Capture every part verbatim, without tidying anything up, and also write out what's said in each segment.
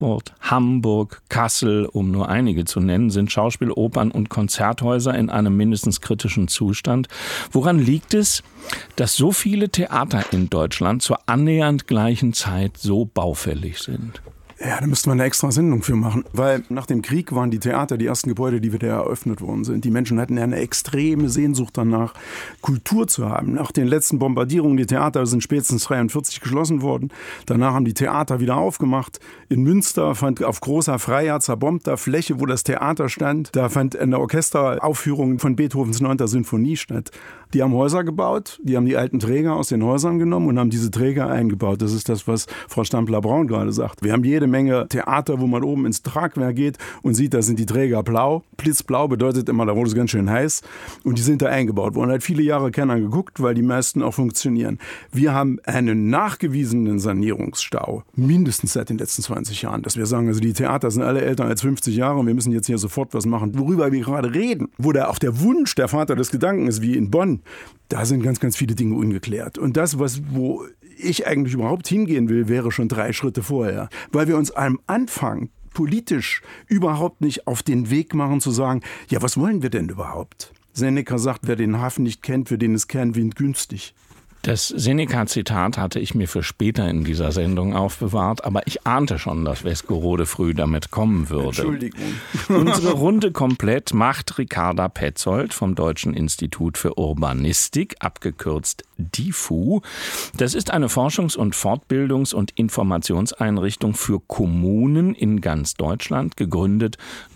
Erfurt, Hamburg, Kassel, um nur einige zu nennen, sind Schauspiel-, Opern- und Konzerthäuser in einem mindestens kritischen Zustand. Woran liegt es, dass so viele Theater in Deutschland zur annähernd gleichen Zeit so baufällig sind? Ja, da müsste man eine extra Sendung für machen, weil nach dem Krieg waren die Theater die ersten Gebäude, die wieder eröffnet worden sind. Die Menschen hatten ja eine extreme Sehnsucht danach, Kultur zu haben. Nach den letzten Bombardierungen, die Theater sind spätestens dreiundvierzig geschlossen worden. Danach haben die Theater wieder aufgemacht. In Münster fand auf großer, freier, zerbombter Fläche, wo das Theater stand, da fand eine Orchesteraufführung von Beethovens neunter Sinfonie statt. Die haben Häuser gebaut, die haben die alten Träger aus den Häusern genommen und haben diese Träger eingebaut. Das ist das, was Frau Stampler-Braun gerade sagt. Wir haben jede Menge Theater, wo man oben ins Tragwerk geht und sieht, da sind die Träger blau. Blitzblau bedeutet immer, da wurde es ganz schön heiß. Und die sind da eingebaut worden. Hat viele Jahre keiner geguckt, weil die meisten auch funktionieren. Wir haben einen nachgewiesenen Sanierungsstau, mindestens seit den letzten zwanzig Jahren. Dass wir sagen, also die Theater sind alle älter als fünfzig Jahre und wir müssen jetzt hier sofort was machen, worüber wir gerade reden. Wo da auch der Wunsch, der Vater des Gedanken ist, wie in Bonn, da sind ganz, ganz viele Dinge ungeklärt. Und das, was, wo ich eigentlich überhaupt hingehen will, wäre schon drei Schritte vorher. Weil wir uns am Anfang politisch überhaupt nicht auf den Weg machen zu sagen, ja, was wollen wir denn überhaupt? Seneca sagt, wer den Hafen nicht kennt, für den ist kein Wind günstig. Das Seneca-Zitat hatte ich mir für später in dieser Sendung aufbewahrt, aber ich ahnte schon, dass Weskerode früh damit kommen würde. Entschuldigung. Unsere Runde komplett macht Ricarda Petzold vom Deutschen Institut für Urbanistik, abgekürzt D I F U. Das ist eine Forschungs- und Fortbildungs- und Informationseinrichtung für Kommunen in ganz Deutschland, gegründet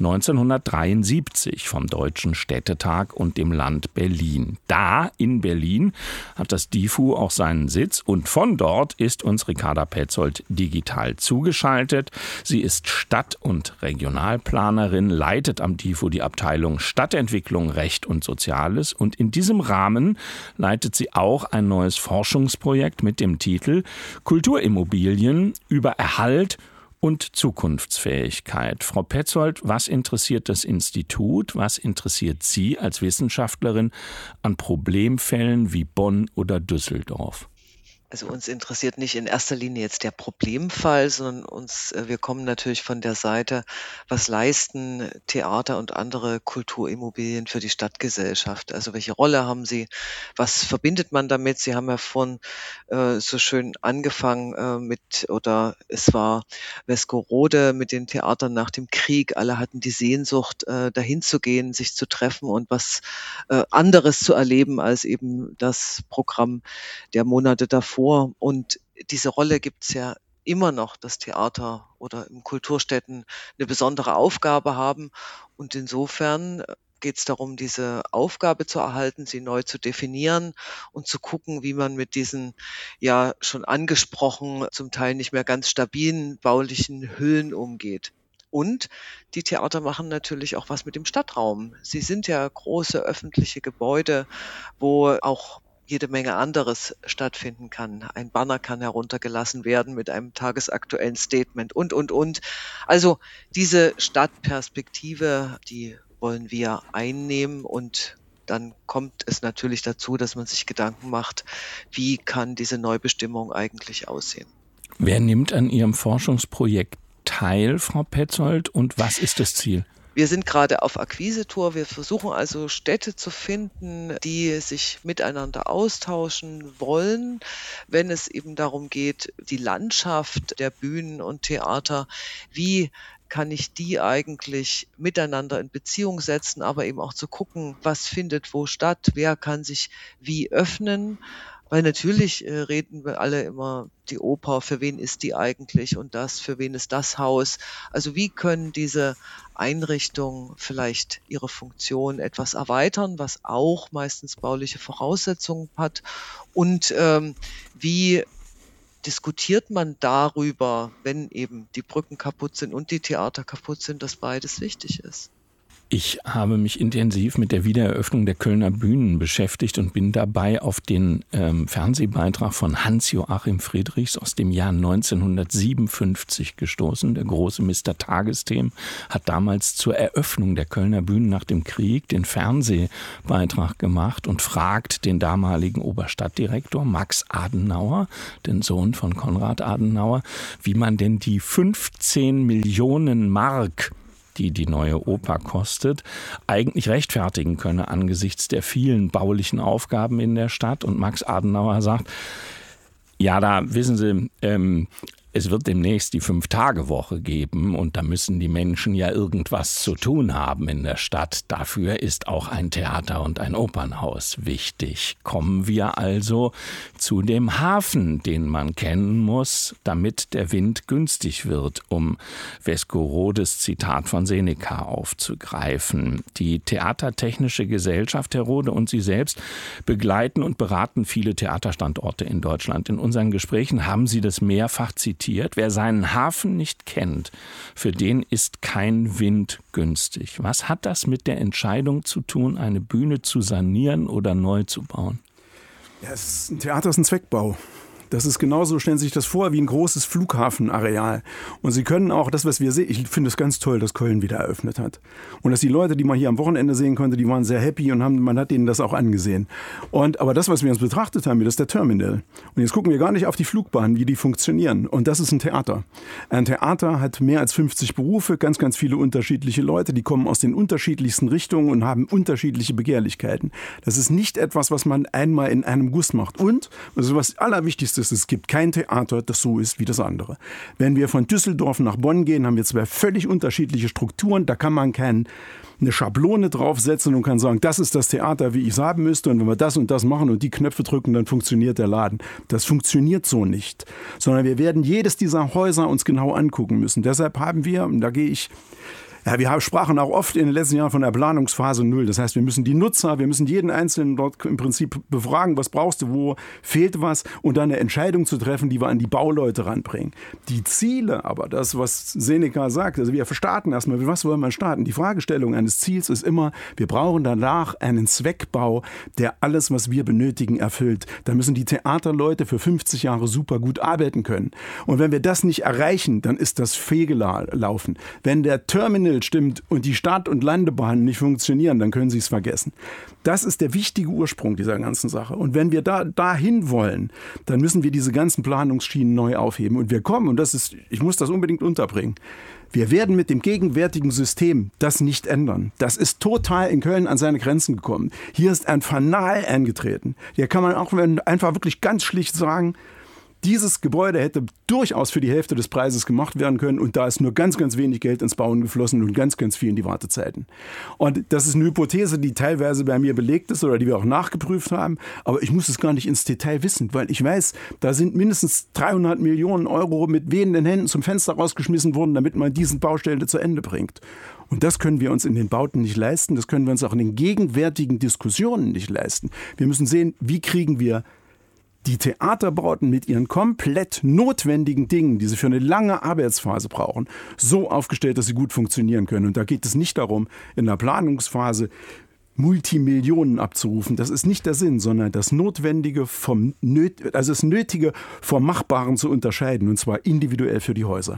neunzehnhundertdreiundsiebzig vom Deutschen Städtetag und dem Land Berlin. Da in Berlin hat das D I F U auch seinen Sitz und von dort ist uns Ricarda Petzold digital zugeschaltet. Sie ist Stadt- und Regionalplanerin, leitet am D I F U die Abteilung Stadtentwicklung, Recht und Soziales und in diesem Rahmen leitet sie auch ein neues Forschungsprojekt mit dem Titel Kulturimmobilien über Erhalt und Zukunftsfähigkeit. Frau Petzold, was interessiert das Institut, was interessiert Sie als Wissenschaftlerin an Problemfällen wie Bonn oder Düsseldorf? Also uns interessiert nicht in erster Linie jetzt der Problemfall, sondern uns, äh, wir kommen natürlich von der Seite, was leisten Theater und andere Kulturimmobilien für die Stadtgesellschaft? Also welche Rolle haben sie? Was verbindet man damit? Sie haben ja vorhin äh, so schön angefangen äh, mit, oder es war Weskerode mit den Theatern nach dem Krieg. Alle hatten die Sehnsucht, äh, dahin zu gehen, sich zu treffen und was äh, anderes zu erleben als eben das Programm der Monate davor. Und diese Rolle gibt es ja immer noch, dass Theater oder in Kulturstätten eine besondere Aufgabe haben. Und insofern geht es darum, diese Aufgabe zu erhalten, sie neu zu definieren und zu gucken, wie man mit diesen ja schon angesprochen, zum Teil nicht mehr ganz stabilen baulichen Hüllen umgeht. Und die Theater machen natürlich auch was mit dem Stadtraum. Sie sind ja große öffentliche Gebäude, wo auch jede Menge anderes stattfinden kann. Ein Banner kann heruntergelassen werden mit einem tagesaktuellen Statement und, und, und. Also diese Stadtperspektive, die wollen wir einnehmen und dann kommt es natürlich dazu, dass man sich Gedanken macht, wie kann diese Neubestimmung eigentlich aussehen. Wer nimmt an Ihrem Forschungsprojekt teil, Frau Petzold, und was ist das Ziel? Wir sind gerade auf Akquisetour. Wir versuchen also Städte zu finden, die sich miteinander austauschen wollen, wenn es eben darum geht, die Landschaft der Bühnen und Theater, wie kann ich die eigentlich miteinander in Beziehung setzen, aber eben auch zu gucken, was findet wo statt, wer kann sich wie öffnen. Weil natürlich äh, reden wir alle immer, die Oper, für wen ist die eigentlich und das, für wen ist das Haus? Also wie können diese Einrichtungen vielleicht ihre Funktion etwas erweitern, was auch meistens bauliche Voraussetzungen hat? Und ähm, wie diskutiert man darüber, wenn eben die Brücken kaputt sind und die Theater kaputt sind, dass beides wichtig ist? Ich habe mich intensiv mit der Wiedereröffnung der Kölner Bühnen beschäftigt und bin dabei auf den ähm, Fernsehbeitrag von Hans-Joachim Friedrichs aus dem Jahr neunzehnhundertsiebenundfünfzig gestoßen. Der große Mister Tagesthemen hat damals zur Eröffnung der Kölner Bühnen nach dem Krieg den Fernsehbeitrag gemacht und fragt den damaligen Oberstadtdirektor Max Adenauer, den Sohn von Konrad Adenauer, wie man denn die fünfzehn Millionen Mark, die die neue Oper kostet, eigentlich rechtfertigen könne angesichts der vielen baulichen Aufgaben in der Stadt. Und Max Adenauer sagt, ja, da wissen Sie, ähm, es wird demnächst die Fünf-Tage-Woche geben und da müssen die Menschen ja irgendwas zu tun haben in der Stadt. Dafür ist auch ein Theater und ein Opernhaus wichtig. Kommen wir also zu dem Hafen, den man kennen muss, damit der Wind günstig wird, um Vescorodes Zitat von Seneca aufzugreifen. Die Theatertechnische Gesellschaft, Herr Rode, und Sie selbst begleiten und beraten viele Theaterstandorte in Deutschland. In unseren Gesprächen haben Sie das mehrfach zitiert. Wer seinen Hafen nicht kennt, für den ist kein Wind günstig. Was hat das mit der Entscheidung zu tun, eine Bühne zu sanieren oder neu zu bauen? Ja, es ist, ein Theater ist ein Zweckbau. Das ist genauso, stellen Sie sich das vor, wie ein großes Flughafenareal. Und Sie können auch das, was wir sehen, ich finde es ganz toll, dass Köln wieder eröffnet hat. Und dass die Leute, die man hier am Wochenende sehen konnte, die waren sehr happy und haben, man hat denen das auch angesehen. Und, aber das, was wir uns betrachtet haben, das ist der Terminal. Und jetzt gucken wir gar nicht auf die Flugbahnen, wie die funktionieren. Und das ist ein Theater. Ein Theater hat mehr als fünfzig Berufe, ganz, ganz viele unterschiedliche Leute, die kommen aus den unterschiedlichsten Richtungen und haben unterschiedliche Begehrlichkeiten. Das ist nicht etwas, was man einmal in einem Guss macht. Und, das ist was Allerwichtigste, es gibt kein Theater, das so ist wie das andere. Wenn wir von Düsseldorf nach Bonn gehen, haben wir zwei völlig unterschiedliche Strukturen. Da kann man keine Schablone draufsetzen und kann sagen, das ist das Theater, wie ich es haben müsste. Und wenn wir das und das machen und die Knöpfe drücken, dann funktioniert der Laden. Das funktioniert so nicht. Sondern wir werden jedes dieser Häuser uns genau angucken müssen. Deshalb haben wir, und da gehe ich... Ja, wir sprachen auch oft in den letzten Jahren von der Planungsphase Null. Das heißt, wir müssen die Nutzer, wir müssen jeden Einzelnen dort im Prinzip befragen, was brauchst du, wo fehlt was, und dann eine Entscheidung zu treffen, die wir an die Bauleute ranbringen. Die Ziele aber, das, was Seneca sagt, also wir starten erstmal, mit was wollen wir starten? Die Fragestellung eines Ziels ist immer, wir brauchen danach einen Zweckbau, der alles, was wir benötigen, erfüllt. Da müssen die Theaterleute für fünfzig Jahre super gut arbeiten können. Und wenn wir das nicht erreichen, dann ist das fehlgelaufen. Wenn der Terminal stimmt und die Start- und Landebahnen nicht funktionieren, dann können Sie es vergessen. Das ist der wichtige Ursprung dieser ganzen Sache. Und wenn wir da dahin wollen, dann müssen wir diese ganzen Planungsschienen neu aufheben. Und wir kommen, und das ist, ich muss das unbedingt unterbringen, wir werden mit dem gegenwärtigen System das nicht ändern. Das ist total in Köln an seine Grenzen gekommen. Hier ist ein Fanal eingetreten. Hier kann man auch einfach wirklich ganz schlicht sagen, dieses Gebäude hätte durchaus für die Hälfte des Preises gemacht werden können, und da ist nur ganz, ganz wenig Geld ins Bauen geflossen und ganz, ganz viel in die Wartezeiten. Und das ist eine Hypothese, die teilweise bei mir belegt ist oder die wir auch nachgeprüft haben, aber ich muss es gar nicht ins Detail wissen, weil ich weiß, da sind mindestens dreihundert Millionen Euro mit wehenden Händen zum Fenster rausgeschmissen worden, damit man diesen Baustelle zu Ende bringt. Und das können wir uns in den Bauten nicht leisten, das können wir uns auch in den gegenwärtigen Diskussionen nicht leisten. Wir müssen sehen, wie kriegen wir die Theaterbauten mit ihren komplett notwendigen Dingen, die sie für eine lange Arbeitsphase brauchen, so aufgestellt, dass sie gut funktionieren können. Und da geht es nicht darum, in der Planungsphase Multimillionen abzurufen. Das ist nicht der Sinn, sondern das Notwendige vom Nöt- also das Nötige vom Machbaren zu unterscheiden, und zwar individuell für die Häuser.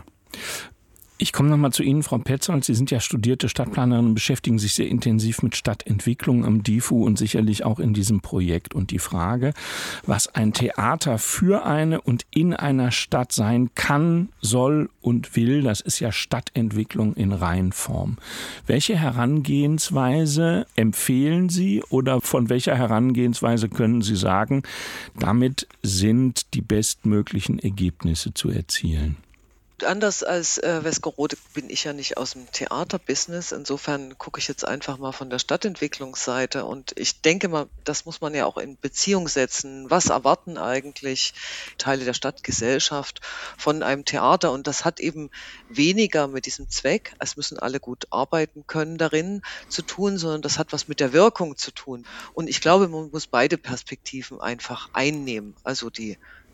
Ich komme nochmal zu Ihnen, Frau Petzold. Sie sind ja studierte Stadtplanerin und beschäftigen sich sehr intensiv mit Stadtentwicklung am D I F U und sicherlich auch in diesem Projekt. Und die Frage, was ein Theater für eine und in einer Stadt sein kann, soll und will, das ist ja Stadtentwicklung in Reinform. Welche Herangehensweise empfehlen Sie oder von welcher Herangehensweise können Sie sagen, damit sind die bestmöglichen Ergebnisse zu erzielen? Anders als äh, Vescorode bin ich ja nicht aus dem Theaterbusiness. Insofern gucke ich jetzt einfach mal von der Stadtentwicklungsseite. Und ich denke mal, das muss man ja auch in Beziehung setzen. Was erwarten eigentlich Teile der Stadtgesellschaft von einem Theater? Und das hat eben weniger mit diesem Zweck, es müssen alle gut arbeiten können darin, zu tun, sondern das hat was mit der Wirkung zu tun. Und ich glaube, man muss beide Perspektiven einfach einnehmen. Also die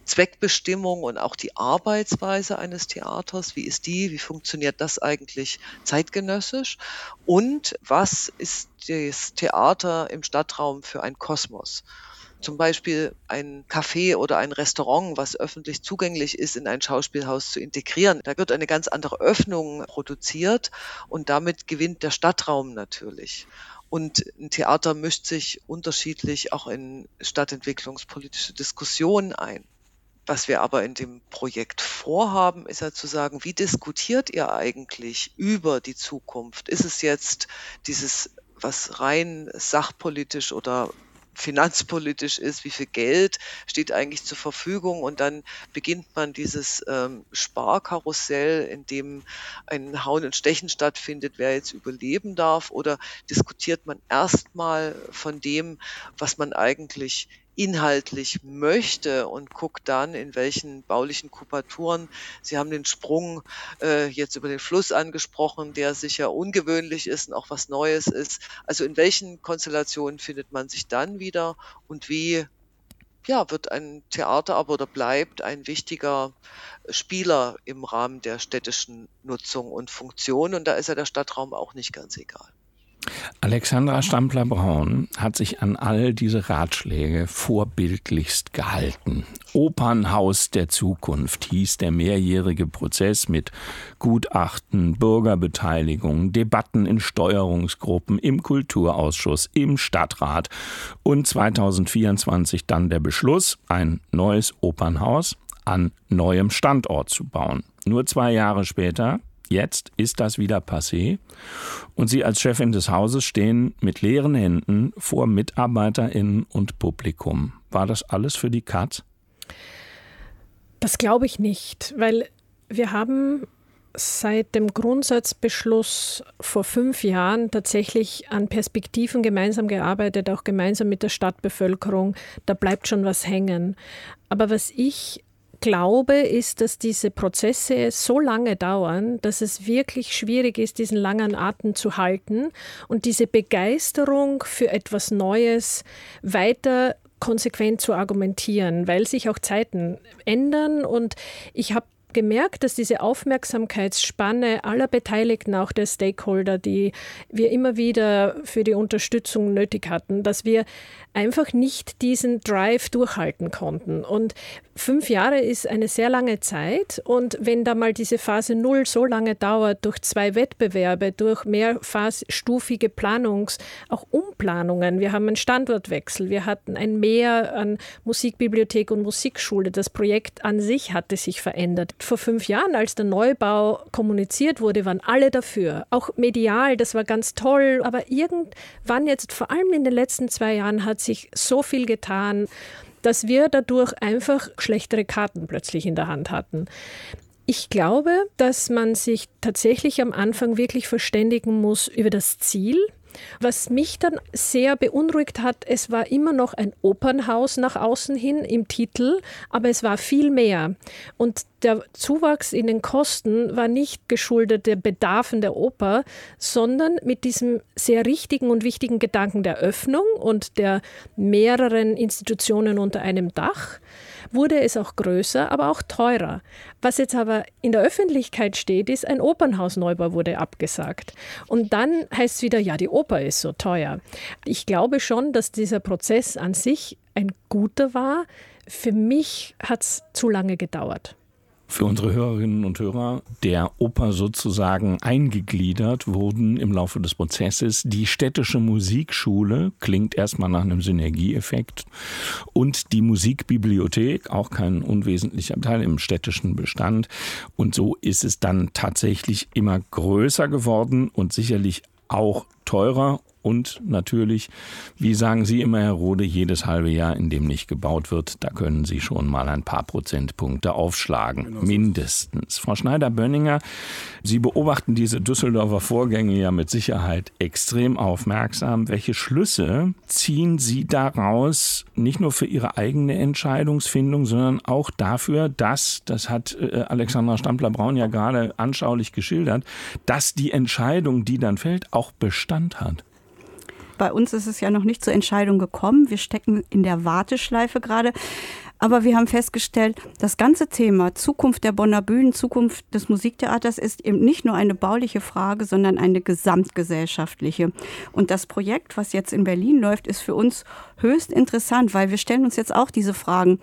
Zweckbestimmung und auch die Arbeitsweise eines Theaters. Wie ist die? Wie funktioniert das eigentlich zeitgenössisch? Und was ist das Theater im Stadtraum für ein Kosmos? Zum Beispiel ein Café oder ein Restaurant, was öffentlich zugänglich ist, in ein Schauspielhaus zu integrieren. Da wird eine ganz andere Öffnung produziert und damit gewinnt der Stadtraum natürlich. Und ein Theater mischt sich unterschiedlich auch in stadtentwicklungspolitische Diskussionen ein. Was wir aber in dem Projekt vorhaben, ist ja zu sagen, wie diskutiert ihr eigentlich über die Zukunft? Ist es jetzt dieses, was rein sachpolitisch oder finanzpolitisch ist, wie viel Geld steht eigentlich zur Verfügung, und dann beginnt man dieses ähm, Sparkarussell, in dem ein Hauen und Stechen stattfindet, wer jetzt überleben darf, oder diskutiert man erstmal von dem, was man eigentlich inhaltlich möchte und guckt dann, in welchen baulichen Kubaturen. Sie haben den Sprung äh, jetzt über den Fluss angesprochen, der sicher ungewöhnlich ist und auch was Neues ist. Also in welchen Konstellationen findet man sich dann wieder und wie ja, wird ein Theater aber oder bleibt ein wichtiger Spieler im Rahmen der städtischen Nutzung und Funktion, und da ist ja der Stadtraum auch nicht ganz egal. Alexandra Stampler-Braun hat sich an all diese Ratschläge vorbildlichst gehalten. Opernhaus der Zukunft hieß der mehrjährige Prozess mit Gutachten, Bürgerbeteiligung, Debatten in Steuerungsgruppen, im Kulturausschuss, im Stadtrat und zweitausendvierundzwanzig dann der Beschluss, ein neues Opernhaus an neuem Standort zu bauen. Nur zwei Jahre später, jetzt ist das wieder passé und Sie als Chefin des Hauses stehen mit leeren Händen vor MitarbeiterInnen und Publikum. War das alles für die Katz? Das glaube ich nicht, weil wir haben seit dem Grundsatzbeschluss vor fünf Jahren tatsächlich an Perspektiven gemeinsam gearbeitet, auch gemeinsam mit der Stadtbevölkerung. Da bleibt schon was hängen. Aber was ich glaube, ist, dass diese Prozesse so lange dauern, dass es wirklich schwierig ist, diesen langen Atem zu halten und diese Begeisterung für etwas Neues weiter konsequent zu argumentieren, weil sich auch Zeiten ändern. Und ich habe gemerkt, dass diese Aufmerksamkeitsspanne aller Beteiligten, auch der Stakeholder, die wir immer wieder für die Unterstützung nötig hatten, dass wir einfach nicht diesen Drive durchhalten konnten. Und fünf Jahre ist eine sehr lange Zeit. Und wenn da mal diese Phase Null so lange dauert, durch zwei Wettbewerbe, durch mehrstufige Planungs-, auch Umplanungen. Wir haben einen Standortwechsel, wir hatten ein Mehr an Musikbibliothek und Musikschule. Das Projekt an sich hatte sich verändert. Vor fünf Jahren, als der Neubau kommuniziert wurde, waren alle dafür. Auch medial, das war ganz toll. Aber irgendwann jetzt, vor allem in den letzten zwei Jahren, hat sich so viel getan, dass wir dadurch einfach schlechtere Karten plötzlich in der Hand hatten. Ich glaube, dass man sich tatsächlich am Anfang wirklich verständigen muss über das Ziel. Was mich dann sehr beunruhigt hat, es war immer noch ein Opernhaus nach außen hin im Titel, aber es war viel mehr. Und der Zuwachs in den Kosten war nicht geschuldet der Bedarfen der Oper, sondern mit diesem sehr richtigen und wichtigen Gedanken der Öffnung und der mehreren Institutionen unter einem Dach, wurde es auch größer, aber auch teurer. Was jetzt aber in der Öffentlichkeit steht, ist, ein Opernhausneubau wurde abgesagt. Und dann heißt es wieder, ja, die Oper ist so teuer. Ich glaube schon, dass dieser Prozess an sich ein guter war. Für mich hat es zu lange gedauert. Für unsere Hörerinnen und Hörer der Oper sozusagen eingegliedert wurden im Laufe des Prozesses die Städtische Musikschule, klingt erstmal nach einem Synergieeffekt, und die Musikbibliothek, auch kein unwesentlicher Teil im städtischen Bestand. Und so ist es dann tatsächlich immer größer geworden und sicherlich auch teurer. Und natürlich, wie sagen Sie immer, Herr Rode, jedes halbe Jahr, in dem nicht gebaut wird, da können Sie schon mal ein paar Prozentpunkte aufschlagen, genau, mindestens. Frau Schneider-Bönninger, Sie beobachten diese Düsseldorfer Vorgänge ja mit Sicherheit extrem aufmerksam. Welche Schlüsse ziehen Sie daraus, nicht nur für Ihre eigene Entscheidungsfindung, sondern auch dafür, dass, das hat äh, Alexandra Stampler-Braun ja gerade anschaulich geschildert, dass die Entscheidung, die dann fällt, auch Bestand hat? Bei uns ist es ja noch nicht zur Entscheidung gekommen. Wir stecken in der Warteschleife gerade. Aber wir haben festgestellt, das ganze Thema Zukunft der Bonner Bühnen, Zukunft des Musiktheaters ist eben nicht nur eine bauliche Frage, sondern eine gesamtgesellschaftliche. Und das Projekt, was jetzt in Berlin läuft, ist für uns höchst interessant, weil wir stellen uns jetzt auch diese Fragen.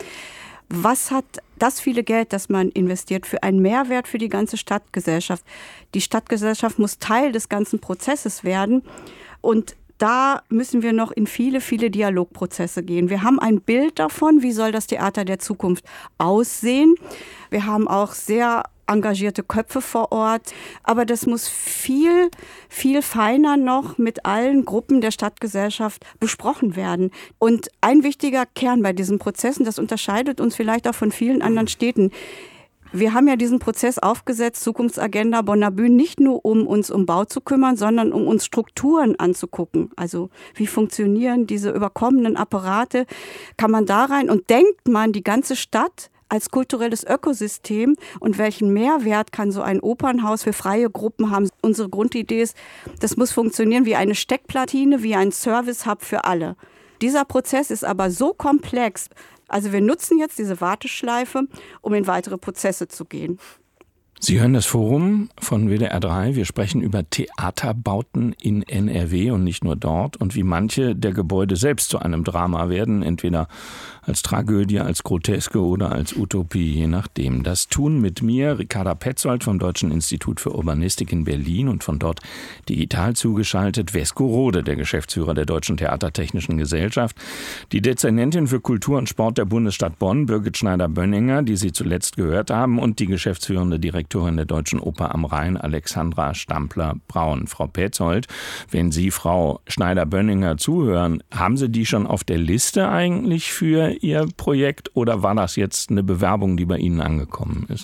Was hat das viele Geld, das man investiert, für einen Mehrwert für die ganze Stadtgesellschaft? Die Stadtgesellschaft muss Teil des ganzen Prozesses werden und da müssen wir noch in viele, viele Dialogprozesse gehen. Wir haben ein Bild davon, wie soll das Theater der Zukunft aussehen. Wir haben auch sehr engagierte Köpfe vor Ort. Aber das muss viel, viel feiner noch mit allen Gruppen der Stadtgesellschaft besprochen werden. Und ein wichtiger Kern bei diesen Prozessen, das unterscheidet uns vielleicht auch von vielen anderen Städten. Wir haben ja diesen Prozess aufgesetzt, Zukunftsagenda Bonner Bühnen, nicht nur um uns um Bau zu kümmern, sondern um uns Strukturen anzugucken. Also wie funktionieren diese überkommenen Apparate? Kann man da rein und denkt man die ganze Stadt als kulturelles Ökosystem und welchen Mehrwert kann so ein Opernhaus für freie Gruppen haben? Unsere Grundidee ist, das muss funktionieren wie eine Steckplatine, wie ein Service-Hub für alle. Dieser Prozess ist aber so komplex. Also wir nutzen jetzt diese Warteschleife, um in weitere Prozesse zu gehen. Sie hören das Forum von W D R drei. Wir sprechen über Theaterbauten in N R W und nicht nur dort und wie manche der Gebäude selbst zu einem Drama werden, entweder als Tragödie, als Groteske oder als Utopie, je nachdem. Das tun mit mir Ricarda Petzold vom Deutschen Institut für Urbanistik in Berlin und von dort digital zugeschaltet Vesco Rode, der Geschäftsführer der Deutschen Theatertechnischen Gesellschaft, die Dezernentin für Kultur und Sport der Bundesstadt Bonn, Birgit Schneider-Bönninger, die Sie zuletzt gehört haben, und die geschäftsführende Direktorin der Deutschen Oper am Rhein, Alexandra Stampler-Braun. Frau Petzold, wenn Sie Frau Schneider-Bönninger zuhören, haben Sie die schon auf der Liste eigentlich für Ihr Projekt oder war das jetzt eine Bewerbung, die bei Ihnen angekommen ist?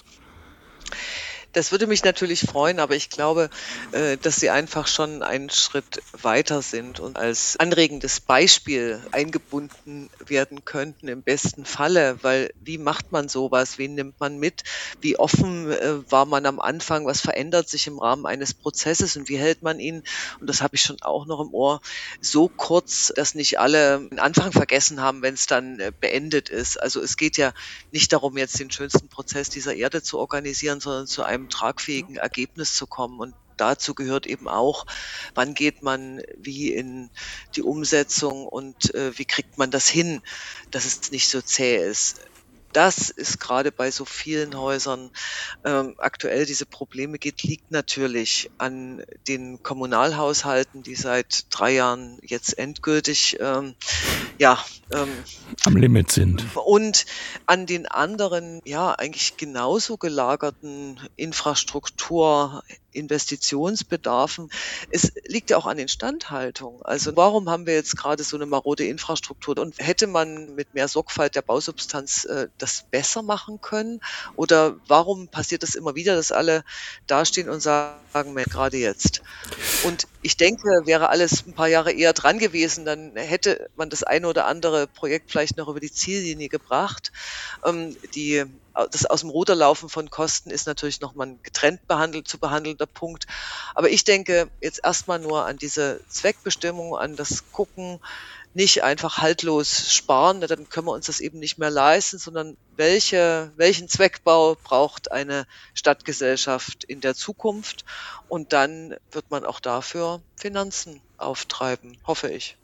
Das würde mich natürlich freuen, aber ich glaube, dass Sie einfach schon einen Schritt weiter sind und als anregendes Beispiel eingebunden werden könnten im besten Falle, weil wie macht man sowas, wen nimmt man mit, wie offen war man am Anfang, was verändert sich im Rahmen eines Prozesses und wie hält man ihn, und das habe ich schon auch noch im Ohr, so kurz, dass nicht alle den Anfang vergessen haben, wenn es dann beendet ist. Also es geht ja nicht darum, jetzt den schönsten Prozess dieser Erde zu organisieren, sondern zu einem tragfähigen Ergebnis zu kommen. Und dazu gehört eben auch, wann geht man wie in die Umsetzung und äh, wie kriegt man das hin, dass es nicht so zäh ist. Das ist gerade bei so vielen Häusern ähm, aktuell diese Probleme gibt, liegt natürlich an den Kommunalhaushalten, die seit drei Jahren jetzt endgültig ähm, ja, ähm, am Limit sind. Und an den anderen, ja, eigentlich genauso gelagerten Infrastruktur, Investitionsbedarfen. Es liegt ja auch an Instandhaltung. Also warum haben wir jetzt gerade so eine marode Infrastruktur? Und hätte man mit mehr Sorgfalt der Bausubstanz äh, das besser machen können? Oder warum passiert das immer wieder, dass alle dastehen und sagen, mehr gerade jetzt? Und ich denke, wäre alles ein paar Jahre eher dran gewesen, dann hätte man das eine oder andere Projekt vielleicht noch über die Ziellinie gebracht. Ähm, die Das aus dem Ruderlaufen von Kosten ist natürlich nochmal ein getrennt behandelt, zu behandelnder Punkt. Aber ich denke jetzt erstmal nur an diese Zweckbestimmung, an das Gucken, nicht einfach haltlos sparen, dann können wir uns das eben nicht mehr leisten, sondern welche, welchen Zweckbau braucht eine Stadtgesellschaft in der Zukunft? Und dann wird man auch dafür Finanzen auftreiben, hoffe ich.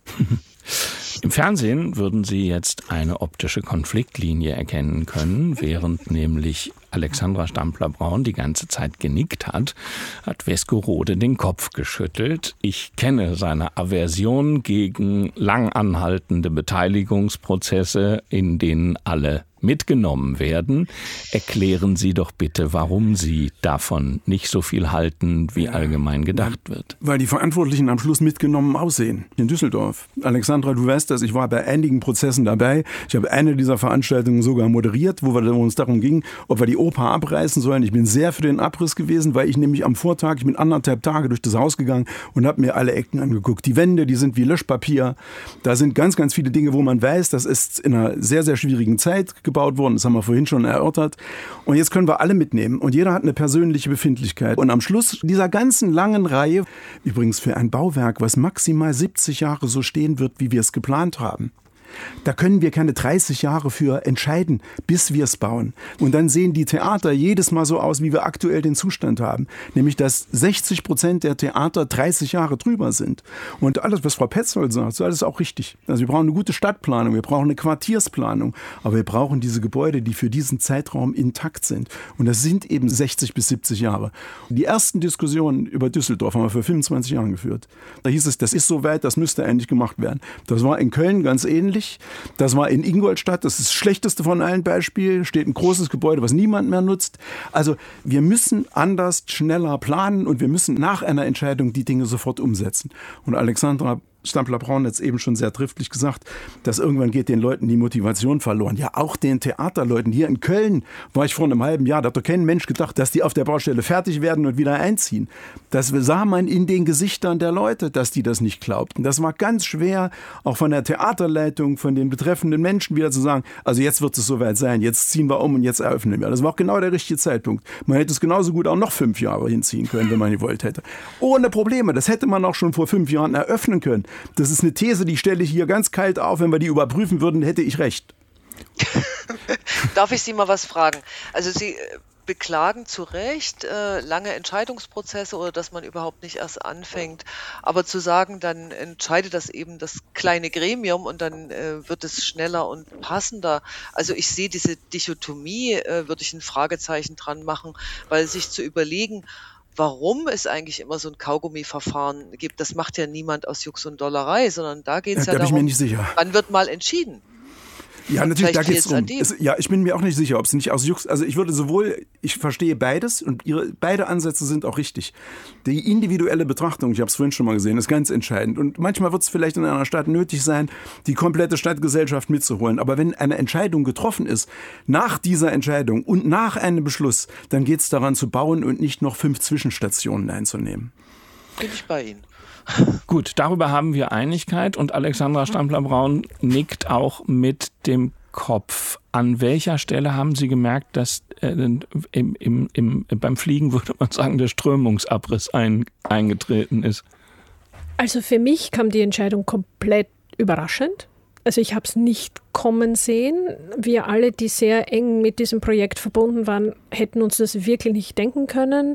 Im Fernsehen würden Sie jetzt eine optische Konfliktlinie erkennen können, während nämlich Alexandra Stampler-Braun die ganze Zeit genickt hat, hat Vesco Rode den Kopf geschüttelt. Ich kenne seine Aversion gegen lang anhaltende Beteiligungsprozesse, in denen alle mitgenommen werden. Erklären Sie doch bitte, warum Sie davon nicht so viel halten, wie allgemein gedacht wird. Weil die Verantwortlichen am Schluss mitgenommen aussehen. In Düsseldorf. Alexandra, du weißt das, ich war bei einigen Prozessen dabei. Ich habe eine dieser Veranstaltungen sogar moderiert, wo, wir, wo uns darum ging, ob wir die Oper abreißen sollen. Ich bin sehr für den Abriss gewesen, weil ich nämlich am Vortag, ich bin anderthalb Tage durch das Haus gegangen und habe mir alle Ecken angeguckt. Die Wände, die sind wie Löschpapier. Da sind ganz, ganz viele Dinge, wo man weiß, das ist in einer sehr, sehr schwierigen Zeit gebaut worden. Das haben wir vorhin schon erörtert. Und jetzt können wir alle mitnehmen. Und jeder hat eine persönliche Befindlichkeit. Und am Schluss dieser ganzen langen Reihe, übrigens für ein Bauwerk, was maximal siebzig Jahre so stehen wird, wie wir es geplant haben, Da können wir keine dreißig Jahre für entscheiden, bis wir es bauen. Und dann sehen die Theater jedes Mal so aus, wie wir aktuell den Zustand haben. Nämlich, dass sechzig Prozent der Theater dreißig Jahre drüber sind. Und alles, was Frau Petzold sagt, ist alles auch richtig. Also wir brauchen eine gute Stadtplanung, wir brauchen eine Quartiersplanung. Aber wir brauchen diese Gebäude, die für diesen Zeitraum intakt sind. Und das sind eben sechzig bis siebzig Jahre. Die ersten Diskussionen über Düsseldorf haben wir vor fünfundzwanzig Jahren geführt. Da hieß es, das ist so weit, das müsste eigentlich gemacht werden. Das war in Köln ganz ähnlich. Das war in Ingolstadt, das ist das schlechteste von allen Beispielen. Steht ein großes Gebäude, was niemand mehr nutzt. Also wir müssen anders, schneller planen und wir müssen nach einer Entscheidung die Dinge sofort umsetzen. Und Alexandra Stampfler-Braun hat es eben schon sehr triftig gesagt, dass irgendwann geht den Leuten die Motivation verloren. Ja, auch den Theaterleuten. Hier in Köln war ich vor einem halben Jahr, da hat doch kein Mensch gedacht, dass die auf der Baustelle fertig werden und wieder einziehen. Das sah man in den Gesichtern der Leute, dass die das nicht glaubten. Das war ganz schwer, auch von der Theaterleitung, von den betreffenden Menschen wieder zu sagen, also jetzt wird es soweit sein, jetzt ziehen wir um und jetzt eröffnen wir. Das war auch genau der richtige Zeitpunkt. Man hätte es genauso gut auch noch fünf Jahre hinziehen können, wenn man gewollt hätte. Ohne Probleme. Das hätte man auch schon vor fünf Jahren eröffnen können. Das ist eine These, die stelle ich hier ganz kalt auf. Wenn wir die überprüfen würden, hätte ich recht. Darf ich Sie mal was fragen? Also Sie beklagen zu Recht äh, lange Entscheidungsprozesse oder dass man überhaupt nicht erst anfängt. Aber zu sagen, dann entscheidet das eben das kleine Gremium und dann äh, wird es schneller und passender. Also ich sehe diese Dichotomie, äh, würde ich ein Fragezeichen dran machen, weil sich zu überlegen, warum es eigentlich immer so ein Kaugummi-Verfahren gibt, das macht ja niemand aus Jux und Dollerei, sondern da geht es ja, ja darum, ich mir nicht sicher. Wann wird mal entschieden? Ja, natürlich, da geht es drum. Es, ja, ich bin mir auch nicht sicher, ob es nicht aus Jux, also ich würde sowohl, ich verstehe beides und ihre, beide Ansätze sind auch richtig. Die individuelle Betrachtung, ich habe es vorhin schon mal gesehen, ist ganz entscheidend. Und manchmal wird es vielleicht in einer Stadt nötig sein, die komplette Stadtgesellschaft mitzuholen. Aber wenn eine Entscheidung getroffen ist, nach dieser Entscheidung und nach einem Beschluss, dann geht es daran zu bauen und nicht noch fünf Zwischenstationen einzunehmen. Bin ich bei Ihnen. Gut, darüber haben wir Einigkeit und Alexandra Stampfler-Braun nickt auch mit dem Kopf. An welcher Stelle haben Sie gemerkt, dass äh, im, im, im, beim Fliegen, würde man sagen, der Strömungsabriss ein, eingetreten ist? Also für mich kam die Entscheidung komplett überraschend. Also ich habe es nicht kommen sehen. Wir alle, die sehr eng mit diesem Projekt verbunden waren, hätten uns das wirklich nicht denken können,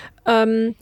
ähm,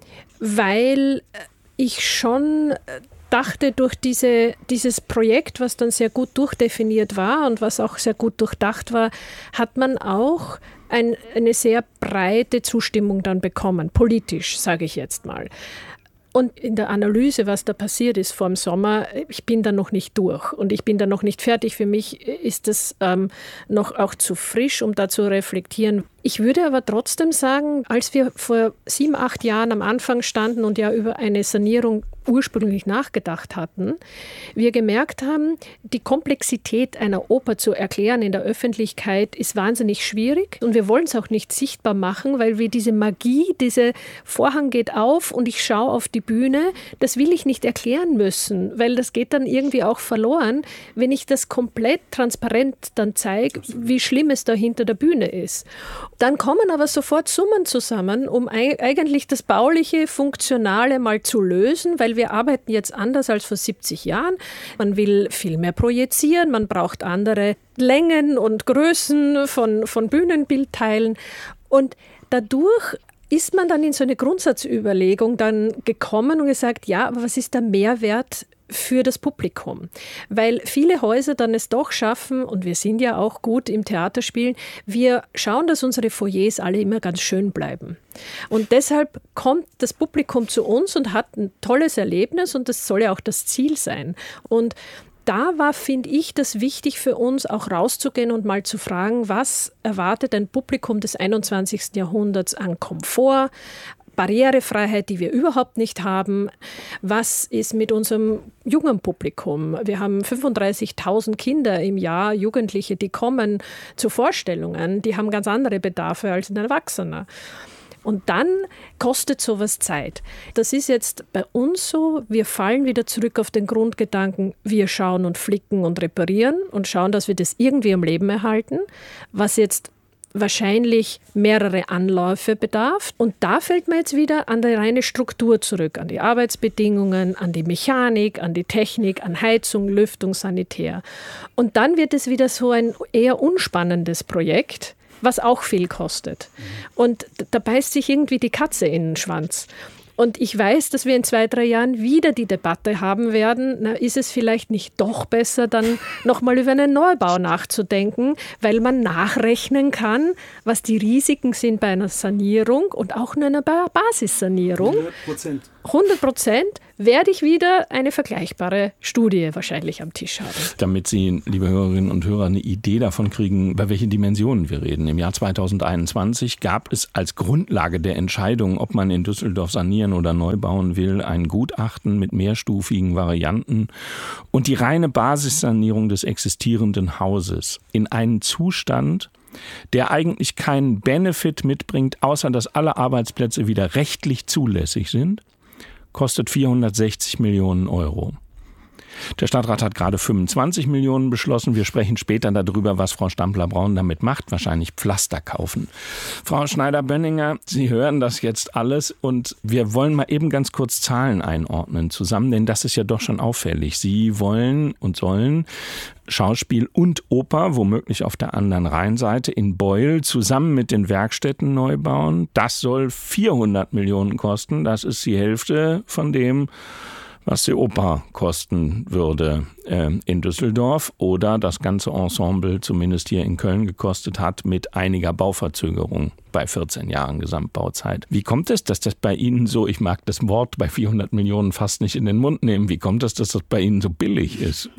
weil ich schon dachte, durch diese, dieses Projekt, was dann sehr gut durchdefiniert war und was auch sehr gut durchdacht war, hat man auch ein, eine sehr breite Zustimmung dann bekommen, politisch, sage ich jetzt mal. Und in der Analyse, was da passiert ist vor dem Sommer, ich bin da noch nicht durch und ich bin da noch nicht fertig. Für mich ist das ähm, noch auch zu frisch, um da zu reflektieren. Ich würde aber trotzdem sagen, als wir vor sieben, acht Jahren am Anfang standen und ja über eine Sanierung ursprünglich nachgedacht hatten, wir gemerkt haben, die Komplexität einer Oper zu erklären in der Öffentlichkeit ist wahnsinnig schwierig und wir wollen es auch nicht sichtbar machen, weil wir diese Magie, dieser Vorhang geht auf und ich schaue auf die Bühne, das will ich nicht erklären müssen, weil das geht dann irgendwie auch verloren, wenn ich das komplett transparent dann zeige, wie schlimm es da hinter der Bühne ist. Dann kommen aber sofort Summen zusammen, um eigentlich das bauliche, funktionale mal zu lösen, weil wir arbeiten jetzt anders als vor siebzig Jahren. Man will viel mehr projizieren, man braucht andere Längen und Größen von, von Bühnenbildteilen. Und dadurch ist man dann in so eine Grundsatzüberlegung dann gekommen und gesagt, ja, aber was ist der Mehrwert für das Publikum? Weil viele Häuser dann es doch schaffen, und wir sind ja auch gut im Theaterspielen, wir schauen, dass unsere Foyers alle immer ganz schön bleiben. Und deshalb kommt das Publikum zu uns und hat ein tolles Erlebnis und das soll ja auch das Ziel sein. Und da war, finde ich, das wichtig für uns, auch rauszugehen und mal zu fragen, was erwartet ein Publikum des einundzwanzigsten Jahrhunderts an Komfort, Barrierefreiheit, die wir überhaupt nicht haben. Was ist mit unserem jungen Publikum? Wir haben fünfunddreißigtausend Kinder im Jahr, Jugendliche, die kommen zu Vorstellungen, die haben ganz andere Bedarfe als ein Erwachsener. Und dann kostet sowas Zeit. Das ist jetzt bei uns so, wir fallen wieder zurück auf den Grundgedanken, wir schauen und flicken und reparieren und schauen, dass wir das irgendwie am Leben erhalten. Was jetzt wahrscheinlich mehrere Anläufe bedarf. Und da fällt man jetzt wieder an die reine Struktur zurück, an die Arbeitsbedingungen, an die Mechanik, an die Technik, an Heizung, Lüftung, Sanitär. Und dann wird es wieder so ein eher unspannendes Projekt, was auch viel kostet. Und da beißt sich irgendwie die Katze in den Schwanz. Und ich weiß, dass wir in zwei, drei Jahren wieder die Debatte haben werden, na, ist es vielleicht nicht doch besser, dann nochmal über einen Neubau nachzudenken, weil man nachrechnen kann, was die Risiken sind bei einer Sanierung und auch nur einer Basissanierung. hundert Prozent. hundert Prozent werde ich wieder eine vergleichbare Studie wahrscheinlich am Tisch haben. Damit Sie, liebe Hörerinnen und Hörer, eine Idee davon kriegen, bei welchen Dimensionen wir reden. Im Jahr zweitausendeinundzwanzig gab es als Grundlage der Entscheidung, ob man in Düsseldorf sanieren oder neu bauen will, ein Gutachten mit mehrstufigen Varianten und die reine Basissanierung des existierenden Hauses in einen Zustand, der eigentlich keinen Benefit mitbringt, außer dass alle Arbeitsplätze wieder rechtlich zulässig sind, kostet vierhundertsechzig Millionen Euro. Der Stadtrat hat gerade fünfundzwanzig Millionen beschlossen. Wir sprechen später darüber, was Frau Stampfler-Braun damit macht. Wahrscheinlich Pflaster kaufen. Frau Schneider-Bönninger, Sie hören das jetzt alles und wir wollen mal eben ganz kurz Zahlen einordnen zusammen, denn das ist ja doch schon auffällig. Sie wollen und sollen Schauspiel und Oper, womöglich auf der anderen Rheinseite in Beuel, zusammen mit den Werkstätten neu bauen. Das soll vierhundert Millionen kosten. Das ist die Hälfte von dem, was die Oper kosten würde äh, in Düsseldorf oder das ganze Ensemble zumindest hier in Köln gekostet hat mit einiger Bauverzögerung bei vierzehn Jahren Gesamtbauzeit. Wie kommt es, dass das bei Ihnen so, ich mag das Wort bei vierhundert Millionen fast nicht in den Mund nehmen, wie kommt es, dass das bei Ihnen so billig ist?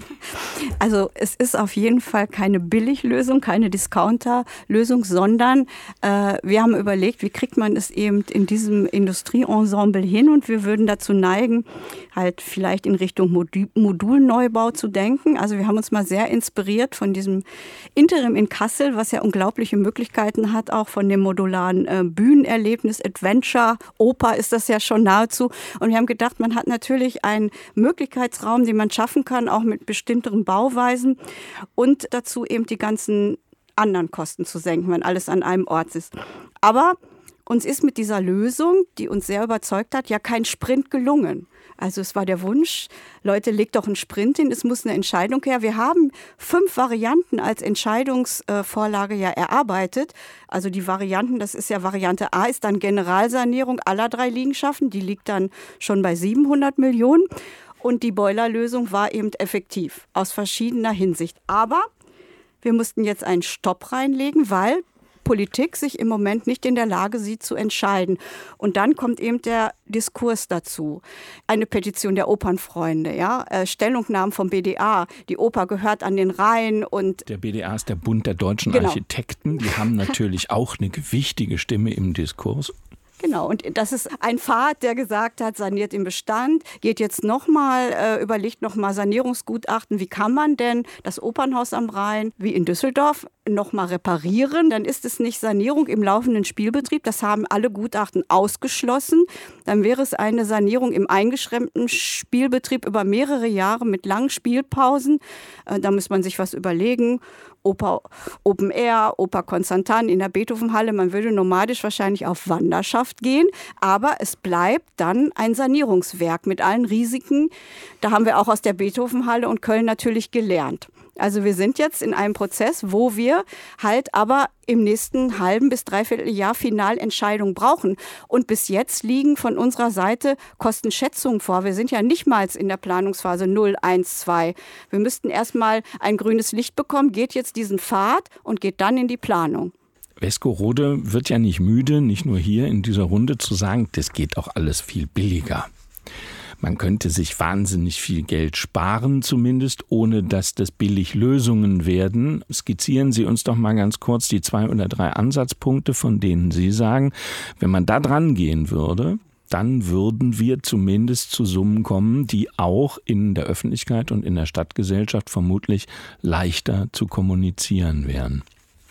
Also es ist auf jeden Fall keine Billiglösung, keine Discounter-Lösung, sondern äh, wir haben überlegt, wie kriegt man es eben in diesem Industrieensemble hin und wir würden dazu neigen, halt vielleicht in Richtung Modul- Modulneubau zu denken. Also wir haben uns mal sehr inspiriert von diesem Interim in Kassel, was ja unglaubliche Möglichkeiten hat, auch von dem modularen äh, Bühnenerlebnis, Adventure, Oper ist das ja schon nahezu. Und wir haben gedacht, man hat natürlich einen Möglichkeitsraum, den man schaffen kann, auch mit bestimmteren Bauweisen und dazu eben die ganzen anderen Kosten zu senken, wenn alles an einem Ort ist. Aber uns ist mit dieser Lösung, die uns sehr überzeugt hat, ja kein Sprint gelungen. Also es war der Wunsch, Leute, legt doch einen Sprint hin, es muss eine Entscheidung her. Wir haben fünf Varianten als Entscheidungsvorlage ja erarbeitet. Also die Varianten, das ist ja Variante A, ist dann Generalsanierung aller drei Liegenschaften. Die liegt dann schon bei siebenhundert Millionen. Und die Boilerlösung war eben effektiv, aus verschiedener Hinsicht. Aber wir mussten jetzt einen Stopp reinlegen, weil Politik sich im Moment nicht in der Lage sieht zu entscheiden. Und dann kommt eben der Diskurs dazu. Eine Petition der Opernfreunde, ja, äh, Stellungnahmen vom B D A. Die Oper gehört an den Rhein und der B D A ist der Bund der deutschen genau. Architekten. Die haben natürlich auch eine gewichtige Stimme im Diskurs. Genau, und das ist ein Pfad, der gesagt hat, saniert im Bestand, geht jetzt nochmal, äh, überlegt nochmal Sanierungsgutachten, wie kann man denn das Opernhaus am Rhein, wie in Düsseldorf, nochmal reparieren. Dann ist es nicht Sanierung im laufenden Spielbetrieb, das haben alle Gutachten ausgeschlossen. Dann wäre es eine Sanierung im eingeschränkten Spielbetrieb über mehrere Jahre mit langen Spielpausen. Äh, da muss man sich was überlegen. Oper Open Air, Oper Konstantin in der Beethovenhalle. Man würde nomadisch wahrscheinlich auf Wanderschaft gehen, aber es bleibt dann ein Sanierungswerk mit allen Risiken. Da haben wir auch aus der Beethovenhalle und Köln natürlich gelernt. Also wir sind jetzt in einem Prozess, wo wir halt aber im nächsten halben bis dreiviertel Jahr Finalentscheidungen brauchen. Und bis jetzt liegen von unserer Seite Kostenschätzungen vor. Wir sind ja nicht mal in der Planungsphase null, eins, zwei. Wir müssten erstmal ein grünes Licht bekommen, geht jetzt diesen Pfad und geht dann in die Planung. Wesco-Rode wird ja nicht müde, nicht nur hier in dieser Runde zu sagen, das geht auch alles viel billiger. Man könnte sich wahnsinnig viel Geld sparen, zumindest, ohne dass das billig Lösungen werden. Skizzieren Sie uns doch mal ganz kurz die zwei oder drei Ansatzpunkte, von denen Sie sagen, wenn man da dran gehen würde, dann würden wir zumindest zu Summen kommen, die auch in der Öffentlichkeit und in der Stadtgesellschaft vermutlich leichter zu kommunizieren wären.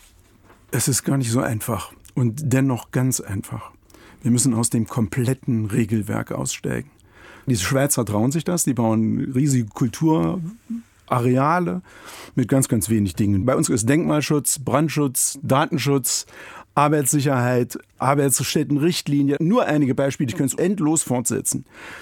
Es ist gar nicht so einfach und dennoch ganz einfach. Wir müssen aus dem kompletten Regelwerk aussteigen. Die Schweizer trauen sich das, die bauen riesige Kulturbauten Areale mit ganz, ganz wenig Dingen. Bei uns ist Denkmalschutz, Brandschutz, Datenschutz, Arbeitssicherheit, Arbeitsstättenrichtlinie, nur einige Beispiele, ich könnte es endlos fortsetzen.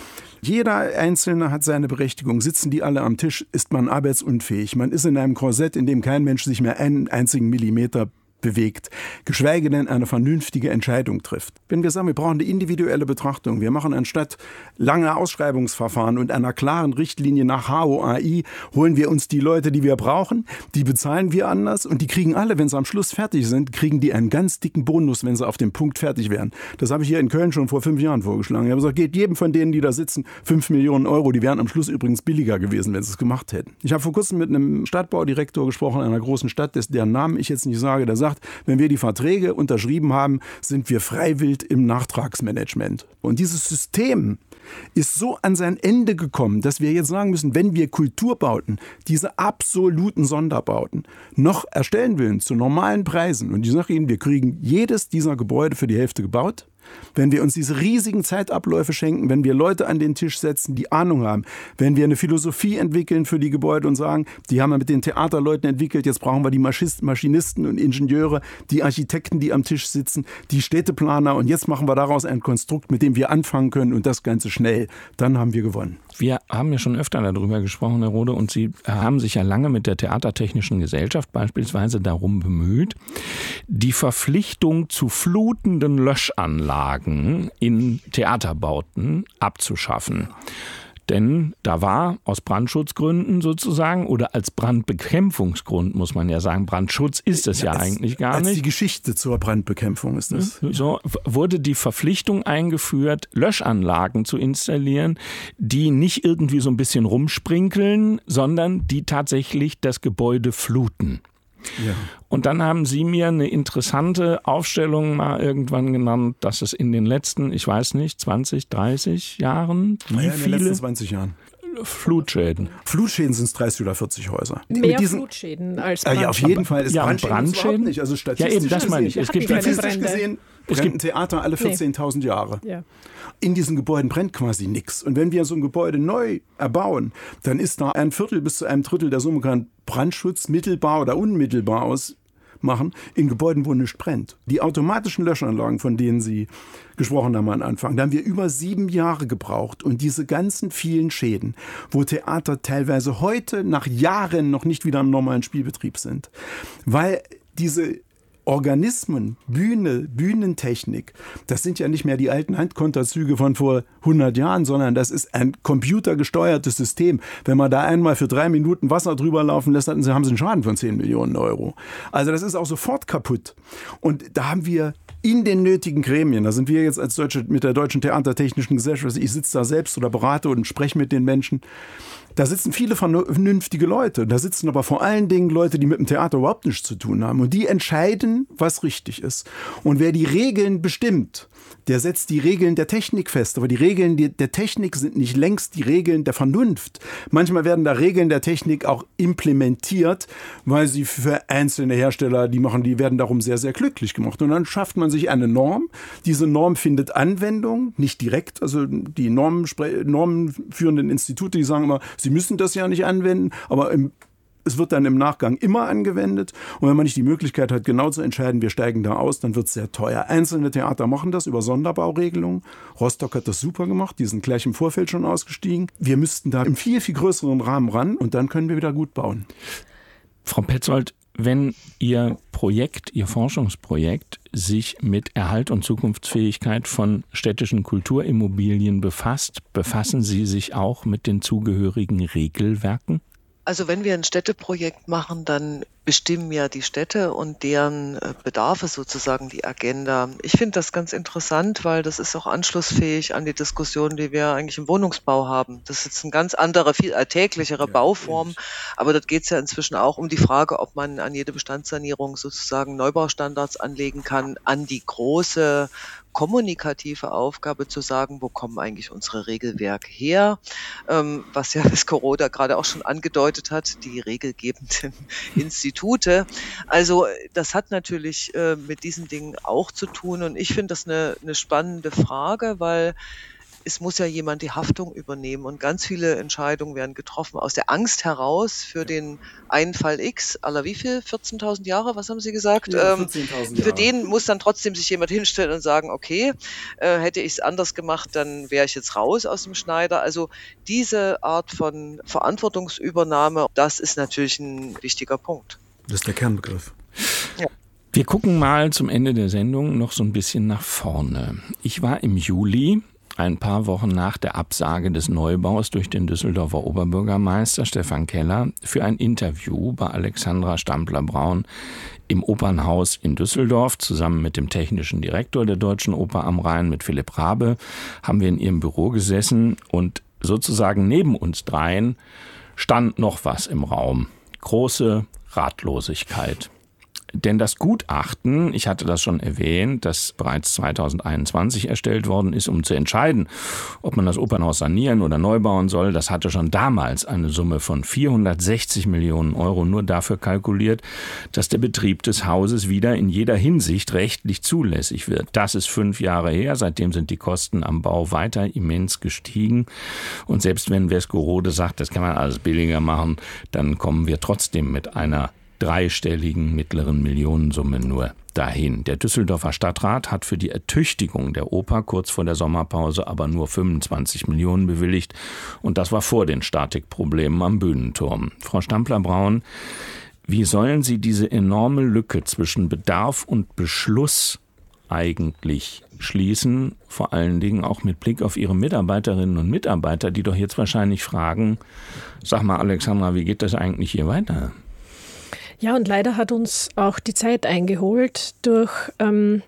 Jeder Einzelne hat seine Berechtigung. Sitzen die alle am Tisch, ist man arbeitsunfähig. Man ist in einem Korsett, in dem kein Mensch sich mehr einen einzigen Millimeter bewegt, geschweige denn eine vernünftige Entscheidung trifft. Wenn wir sagen, wir brauchen eine individuelle Betrachtung, wir machen anstatt langer Ausschreibungsverfahren und einer klaren Richtlinie nach H O A I, holen wir uns die Leute, die wir brauchen, die bezahlen wir anders und die kriegen alle, wenn sie am Schluss fertig sind, kriegen die einen ganz dicken Bonus, wenn sie auf dem Punkt fertig wären. Das habe ich hier in Köln schon vor fünf Jahren vorgeschlagen. Ich habe gesagt, geht jedem von denen, die da sitzen, fünf Millionen Euro, die wären am Schluss übrigens billiger gewesen, wenn sie es gemacht hätten. Ich habe vor kurzem mit einem Stadtbaudirektor gesprochen, einer großen Stadt, deren Namen ich jetzt nicht sage, der sagt, wenn wir die Verträge unterschrieben haben, sind wir freiwillig im Nachtragsmanagement. Und dieses System ist so an sein Ende gekommen, dass wir jetzt sagen müssen, wenn wir Kulturbauten, diese absoluten Sonderbauten, noch erstellen wollen zu normalen Preisen, und ich sage Ihnen, wir kriegen jedes dieser Gebäude für die Hälfte gebaut, wenn wir uns diese riesigen Zeitabläufe schenken, wenn wir Leute an den Tisch setzen, die Ahnung haben, wenn wir eine Philosophie entwickeln für die Gebäude und sagen, die haben wir mit den Theaterleuten entwickelt, jetzt brauchen wir die Maschinisten und Ingenieure, die Architekten, die am Tisch sitzen, die Städteplaner und jetzt machen wir daraus ein Konstrukt, mit dem wir anfangen können und das Ganze schnell. Dann haben wir gewonnen. Wir haben ja schon öfter darüber gesprochen, Herr Rode, und Sie haben sich ja lange mit der Theatertechnischen Gesellschaft beispielsweise darum bemüht, die Verpflichtung zu flutenden Löschanlagen in Theaterbauten abzuschaffen. Denn da war aus Brandschutzgründen sozusagen oder als Brandbekämpfungsgrund, muss man ja sagen, Brandschutz ist es ja, ja als, eigentlich gar als nicht. Die Geschichte zur Brandbekämpfung ist das. So wurde die Verpflichtung eingeführt, Löschanlagen zu installieren, die nicht irgendwie so ein bisschen rumsprinkeln, sondern die tatsächlich das Gebäude fluten. Ja. Und dann haben Sie mir eine interessante Aufstellung mal irgendwann genannt, dass es in den letzten, ich weiß nicht, zwanzig, dreißig Jahren, wie ja, in viele den letzten zwanzig Jahren. Flutschäden. Flutschäden sind es dreißig oder vierzig Häuser. Mehr diesen, Flutschäden als Brandschäden. Ja, auf jeden Fall ist ja, Brandschäden, Brandschäden nicht. Also statistisch ja, eben, das meine ich. Es gibt statistisch gesehen brennt ein Theater alle vierzehntausend nee. Jahre. Ja. In diesen Gebäuden brennt quasi nichts. Und wenn wir so ein Gebäude neu erbauen, dann ist da ein Viertel bis zu einem Drittel der Summe kann Brandschutz mittelbar oder unmittelbar ausmachen in Gebäuden, wo nichts brennt. Die automatischen Löschanlagen, von denen Sie gesprochen haben am Anfang, da haben wir über sieben Jahre gebraucht. Und diese ganzen vielen Schäden, wo Theater teilweise heute nach Jahren noch nicht wieder im normalen Spielbetrieb sind, weil diese Organismen, Bühne, Bühnentechnik, das sind ja nicht mehr die alten Handkonterzüge von vor hundert Jahren, sondern das ist ein computergesteuertes System. Wenn man da einmal für drei Minuten Wasser drüber laufen lässt, dann haben sie einen Schaden von zehn Millionen Euro. Also das ist auch sofort kaputt. Und da haben wir in den nötigen Gremien, da sind wir jetzt als Deutsche mit der Deutschen Theatertechnischen Gesellschaft, ich sitze da selbst oder berate und spreche mit den Menschen, da sitzen viele vernünftige Leute. Da sitzen aber vor allen Dingen Leute, die mit dem Theater überhaupt nichts zu tun haben. Und die entscheiden, was richtig ist. Und wer die Regeln bestimmt, der setzt die Regeln der Technik fest. Aber die Regeln der Technik sind nicht längst die Regeln der Vernunft. Manchmal werden da Regeln der Technik auch implementiert, weil sie für einzelne Hersteller, die machen, die werden darum sehr, sehr glücklich gemacht. Und dann schafft man sich eine Norm. Diese Norm findet Anwendung, nicht direkt. Also die Normen, normenführenden Institute, die sagen immer, Sie müssen das ja nicht anwenden, aber im, es wird dann im Nachgang immer angewendet. Und wenn man nicht die Möglichkeit hat, genau zu entscheiden, wir steigen da aus, dann wird es sehr teuer. Einzelne Theater machen das über Sonderbauregelungen. Rostock hat das super gemacht, die sind gleich im Vorfeld schon ausgestiegen. Wir müssten da im viel, viel größeren Rahmen ran und dann können wir wieder gut bauen. Frau Petzold, wenn Ihr Projekt, Ihr Forschungsprojekt sich mit Erhalt und Zukunftsfähigkeit von städtischen Kulturimmobilien befasst, befassen Sie sich auch mit den zugehörigen Regelwerken? Also wenn wir ein Städteprojekt machen, dann bestimmen ja die Städte und deren Bedarfe sozusagen die Agenda. Ich finde das ganz interessant, weil das ist auch anschlussfähig an die Diskussion, die wir eigentlich im Wohnungsbau haben. Das ist jetzt eine ganz andere, viel alltäglichere ja, Bauform, ähnlich. Aber dort geht es ja inzwischen auch um die Frage, ob man an jede Bestandssanierung sozusagen Neubaustandards anlegen kann, an die große kommunikative Aufgabe zu sagen, wo kommen eigentlich unsere Regelwerke her, ähm, was ja das Corona gerade auch schon angedeutet hat, die regelgebenden Institute. Also das hat natürlich äh, mit diesen Dingen auch zu tun und ich finde das eine, eine spannende Frage, weil es muss ja jemand die Haftung übernehmen und ganz viele Entscheidungen werden getroffen aus der Angst heraus für den einen Fall X, aller wie viel? vierzehntausend Jahre, was haben Sie gesagt? Ja, vierzehntausend Jahre. Für den muss dann trotzdem sich jemand hinstellen und sagen, okay, äh, hätte ich es anders gemacht, dann wäre ich jetzt raus aus dem Schneider. Also diese Art von Verantwortungsübernahme, das ist natürlich ein wichtiger Punkt. Das ist der Kernbegriff. Ja. Wir gucken mal zum Ende der Sendung noch so ein bisschen nach vorne. Ich war im Juli, ein paar Wochen nach der Absage des Neubaus durch den Düsseldorfer Oberbürgermeister Stefan Keller, für ein Interview bei Alexandra Stampler-Braun im Opernhaus in Düsseldorf. Zusammen mit dem technischen Direktor der Deutschen Oper am Rhein, mit Philipp Rabe, haben wir in ihrem Büro gesessen und sozusagen neben uns dreien stand noch was im Raum. Große Ratlosigkeit. Denn das Gutachten, ich hatte das schon erwähnt, das bereits zweitausendeinundzwanzig erstellt worden ist, um zu entscheiden, ob man das Opernhaus sanieren oder neu bauen soll, das hatte schon damals eine Summe von vierhundertsechzig Millionen Euro nur dafür kalkuliert, dass der Betrieb des Hauses wieder in jeder Hinsicht rechtlich zulässig wird. Das ist fünf Jahre her, seitdem sind die Kosten am Bau weiter immens gestiegen. Und selbst wenn Vesco-Rode sagt, das kann man alles billiger machen, dann kommen wir trotzdem mit einer dreistelligen mittleren Millionensumme nur dahin. Der Düsseldorfer Stadtrat hat für die Ertüchtigung der Oper kurz vor der Sommerpause aber nur fünfundzwanzig Millionen bewilligt und das war vor den Statikproblemen am Bühnenturm. Frau Stampler-Braun, wie sollen Sie diese enorme Lücke zwischen Bedarf und Beschluss eigentlich schließen, vor allen Dingen auch mit Blick auf Ihre Mitarbeiterinnen und Mitarbeiter, die doch jetzt wahrscheinlich fragen, sag mal Alexandra, wie geht das eigentlich hier weiter? Ja, und leider hat uns auch die Zeit eingeholt durch ähm,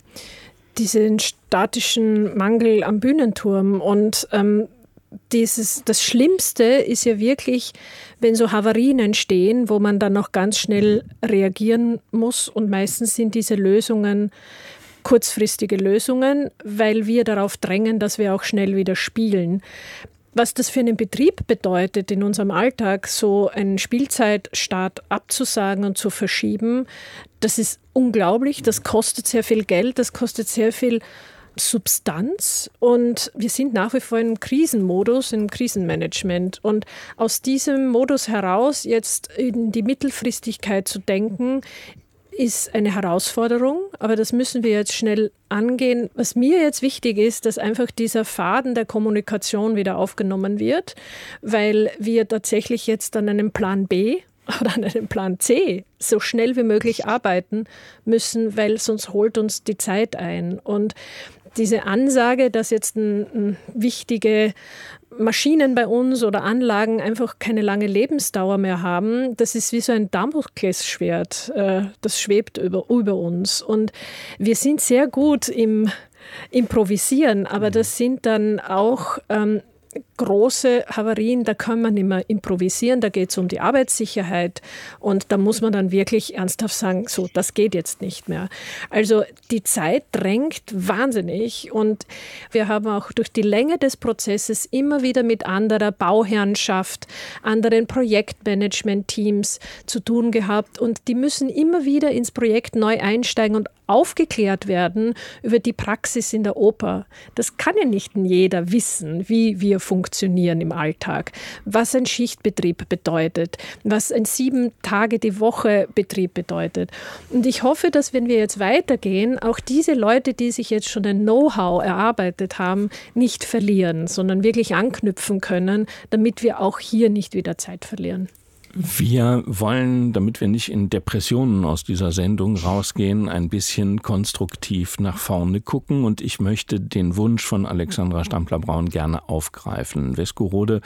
diesen statischen Mangel am Bühnenturm. Und ähm, dieses, das Schlimmste ist ja wirklich, wenn so Havarien entstehen, wo man dann noch ganz schnell reagieren muss. Und meistens sind diese Lösungen kurzfristige Lösungen, weil wir darauf drängen, dass wir auch schnell wieder spielen. Was das für einen Betrieb bedeutet, in unserem Alltag so einen Spielzeitstart abzusagen und zu verschieben, das ist unglaublich. Das kostet sehr viel Geld, das kostet sehr viel Substanz und wir sind nach wie vor im Krisenmodus, im Krisenmanagement. Und aus diesem Modus heraus jetzt in die Mittelfristigkeit zu denken, ist eine Herausforderung, aber das müssen wir jetzt schnell angehen. Was mir jetzt wichtig ist, dass einfach dieser Faden der Kommunikation wieder aufgenommen wird, weil wir tatsächlich jetzt an einem Plan B oder an einem Plan C so schnell wie möglich arbeiten müssen, weil sonst holt uns die Zeit ein. Und diese Ansage, dass jetzt ein, ein wichtige Maschinen bei uns oder Anlagen einfach keine lange Lebensdauer mehr haben, das ist wie so ein Damoklesschwert, das schwebt über, über uns. Und wir sind sehr gut im Improvisieren, aber das sind dann auch ähm, große Havarien, da kann man nicht mehr improvisieren, da geht es um die Arbeitssicherheit und da muss man dann wirklich ernsthaft sagen, so, das geht jetzt nicht mehr. Also die Zeit drängt wahnsinnig und wir haben auch durch die Länge des Prozesses immer wieder mit anderer Bauherrnschaft, anderen Projektmanagement-Teams zu tun gehabt und die müssen immer wieder ins Projekt neu einsteigen und aufgeklärt werden über die Praxis in der Oper. Das kann ja nicht jeder wissen, wie wir funktionieren im Alltag, was ein Schichtbetrieb bedeutet, was ein sieben Tage die Woche Betrieb bedeutet. Und ich hoffe, dass wenn wir jetzt weitergehen, auch diese Leute, die sich jetzt schon ein Know-how erarbeitet haben, nicht verlieren, sondern wirklich anknüpfen können, damit wir auch hier nicht wieder Zeit verlieren. Wir wollen, damit wir nicht in Depressionen aus dieser Sendung rausgehen, ein bisschen konstruktiv nach vorne gucken und ich möchte den Wunsch von Alexandra Stampler-Braun gerne aufgreifen. Vesco-Rode,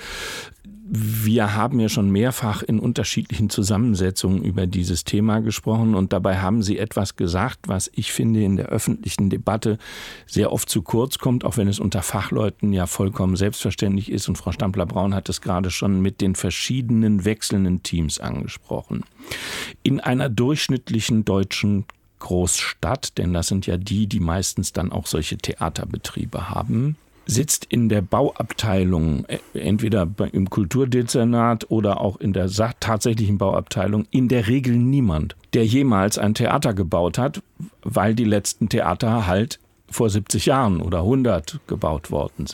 wir haben ja schon mehrfach in unterschiedlichen Zusammensetzungen über dieses Thema gesprochen und dabei haben Sie etwas gesagt, was ich finde in der öffentlichen Debatte sehr oft zu kurz kommt, auch wenn es unter Fachleuten ja vollkommen selbstverständlich ist. Und Frau Stampler-Braun hat es gerade schon mit den verschiedenen wechselnden Teams angesprochen. In einer durchschnittlichen deutschen Großstadt, denn das sind ja die, die meistens dann auch solche Theaterbetriebe haben, sitzt in der Bauabteilung, entweder im Kulturdezernat oder auch in der tatsächlichen Bauabteilung, in der Regel niemand, der jemals ein Theater gebaut hat, weil die letzten Theater halt vor siebzig Jahren oder hundert gebaut worden sind.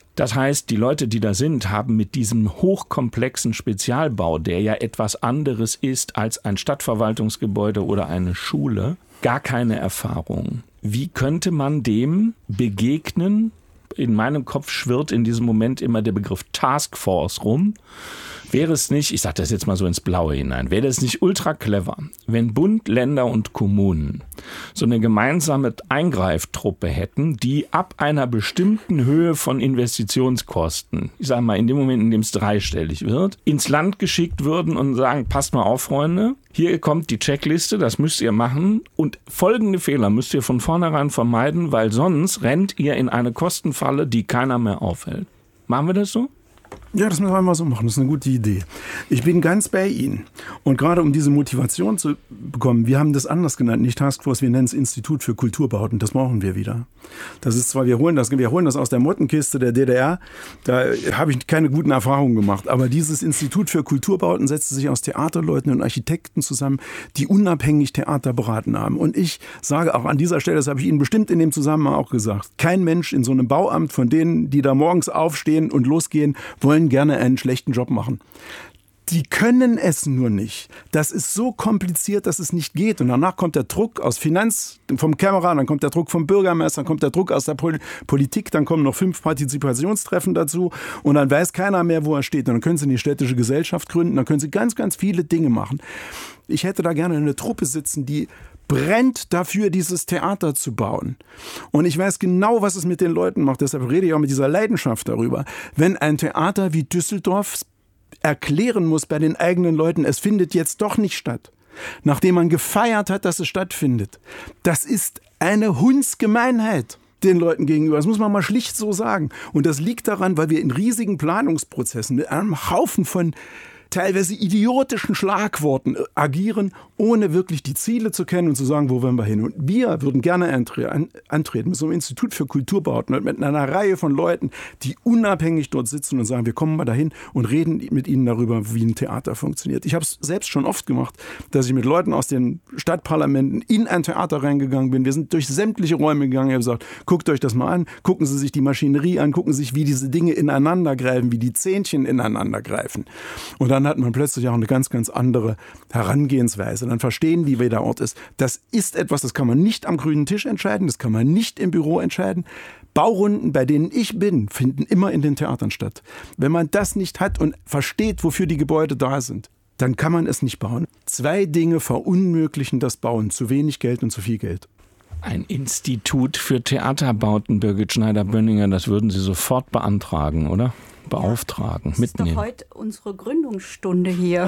Das heißt, die Leute, die da sind, haben mit diesem hochkomplexen Spezialbau, der ja etwas anderes ist als ein Stadtverwaltungsgebäude oder eine Schule, gar keine Erfahrung. Wie könnte man dem begegnen? In meinem Kopf schwirrt in diesem Moment immer der Begriff Taskforce rum. Wäre es nicht, ich sage das jetzt mal so ins Blaue hinein, wäre es nicht ultra clever, wenn Bund, Länder und Kommunen so eine gemeinsame Eingreiftruppe hätten, die ab einer bestimmten Höhe von Investitionskosten, ich sage mal in dem Moment, in dem es dreistellig wird, ins Land geschickt würden und sagen, passt mal auf, Freunde, hier kommt die Checkliste, das müsst ihr machen und folgende Fehler müsst ihr von vornherein vermeiden, weil sonst rennt ihr in eine Kostenfalle, die keiner mehr aufhält. Machen wir das so? Ja, das müssen wir mal so machen. Das ist eine gute Idee. Ich bin ganz bei Ihnen. Und gerade um diese Motivation zu bekommen, wir haben das anders genannt, nicht Taskforce, wir nennen es Institut für Kulturbauten. Das brauchen wir wieder. Das ist zwar, wir holen das, wir holen das aus der Mottenkiste der D D R. Da habe ich keine guten Erfahrungen gemacht. Aber dieses Institut für Kulturbauten setzt sich aus Theaterleuten und Architekten zusammen, die unabhängig Theater beraten haben. Und ich sage auch an dieser Stelle, das habe ich Ihnen bestimmt in dem Zusammenhang auch gesagt, kein Mensch in so einem Bauamt von denen, die da morgens aufstehen und losgehen, wollen gerne einen schlechten Job machen. Die können es nur nicht. Das ist so kompliziert, dass es nicht geht. Und danach kommt der Druck aus Finanz, vom Kämmerer, dann kommt der Druck vom Bürgermeister, dann kommt der Druck aus der Pol- Politik, dann kommen noch fünf Partizipationstreffen dazu und dann weiß keiner mehr, wo er steht. Und dann können sie eine städtische Gesellschaft gründen, dann können sie ganz, ganz viele Dinge machen. Ich hätte da gerne eine Truppe sitzen, die brennt dafür, dieses Theater zu bauen. Und ich weiß genau, was es mit den Leuten macht. Deshalb rede ich auch mit dieser Leidenschaft darüber. Wenn ein Theater wie Düsseldorf erklären muss bei den eigenen Leuten, es findet jetzt doch nicht statt, nachdem man gefeiert hat, dass es stattfindet. Das ist eine Hundsgemeinheit den Leuten gegenüber. Das muss man mal schlicht so sagen. Und das liegt daran, weil wir in riesigen Planungsprozessen mit einem Haufen von teilweise idiotischen Schlagworten agieren, ohne wirklich die Ziele zu kennen und zu sagen, wo wollen wir hin. Und wir würden gerne antreten mit so einem Institut für Kulturbauten und mit einer Reihe von Leuten, die unabhängig dort sitzen und sagen, wir kommen mal dahin und reden mit ihnen darüber, wie ein Theater funktioniert. Ich habe es selbst schon oft gemacht, dass ich mit Leuten aus den Stadtparlamenten in ein Theater reingegangen bin. Wir sind durch sämtliche Räume gegangen. Ich habe gesagt, guckt euch das mal an, gucken Sie sich die Maschinerie an, gucken Sie sich, wie diese Dinge ineinander greifen, wie die Zähnchen ineinander greifen. Und dann hat man plötzlich auch eine ganz, ganz andere Herangehensweise. Dann verstehen die, wie der Ort ist. Das ist etwas, das kann man nicht am grünen Tisch entscheiden, das kann man nicht im Büro entscheiden. Baurunden, bei denen ich bin, finden immer in den Theatern statt. Wenn man das nicht hat und versteht, wofür die Gebäude da sind, dann kann man es nicht bauen. Zwei Dinge verunmöglichen das Bauen. Zu wenig Geld und zu viel Geld. Ein Institut für Theaterbauten, Birgit Schneider-Bönninger, das würden Sie sofort beantragen, oder? Beauftragen, ja, mitnehmen. Das ist doch heute unsere Gründungsstunde hier,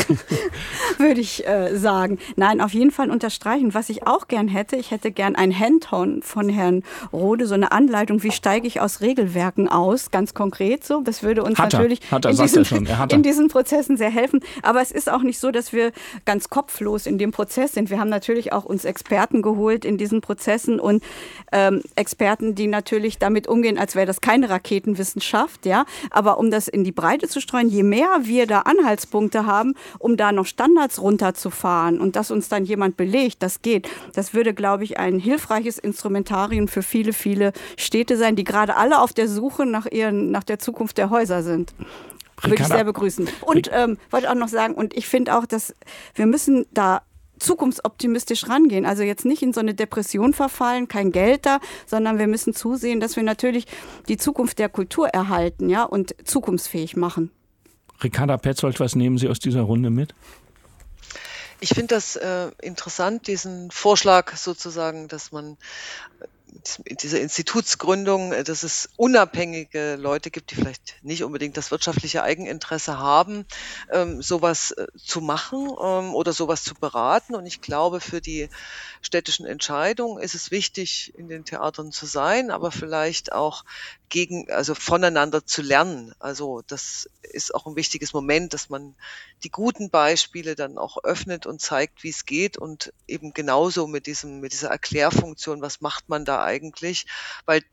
würde ich äh, sagen. Nein, auf jeden Fall unterstreichen. Was ich auch gern hätte, ich hätte gern ein Handhorn von Herrn Rode, so eine Anleitung, wie steige ich aus Regelwerken aus, ganz konkret so. Das würde uns hat er, natürlich hat er, in, sagt diesen, er schon. Er hat er. in diesen Prozessen sehr helfen. Aber es ist auch nicht so, dass wir ganz kopflos in dem Prozess sind. Wir haben natürlich auch uns Experten geholt in diesen Prozessen und ähm, Experten, die natürlich damit umgehen, als wäre das keine Raketenwissenschaft, ja. Aber um das in die Breite zu streuen, je mehr wir da Anhaltspunkte haben, um da noch Standards runterzufahren und dass uns dann jemand belegt, das geht, das würde, glaube ich, ein hilfreiches Instrumentarium für viele, viele Städte sein, die gerade alle auf der Suche nach ihren, nach der Zukunft der Häuser sind. Würde ich sehr begrüßen. Und ähm, wollte auch noch sagen, und ich finde auch, dass wir müssen da zukunftsoptimistisch rangehen. Also jetzt nicht in so eine Depression verfallen, kein Geld da, sondern wir müssen zusehen, dass wir natürlich die Zukunft der Kultur erhalten, ja, und zukunftsfähig machen. Ricarda Petzold, was nehmen Sie aus dieser Runde mit? Ich finde das äh, interessant, diesen Vorschlag sozusagen, dass man diese Institutsgründung, dass es unabhängige Leute gibt, die vielleicht nicht unbedingt das wirtschaftliche Eigeninteresse haben, ähm, sowas äh, zu machen ähm, oder sowas zu beraten. Und ich glaube, für die städtischen Entscheidungen ist es wichtig, in den Theatern zu sein, aber vielleicht auch gegen, also voneinander zu lernen. Also das ist auch ein wichtiges Moment, dass man die guten Beispiele dann auch öffnet und zeigt, wie es geht und eben genauso mit diesem, mit dieser Erklärfunktion, was macht man da eigentlich, weil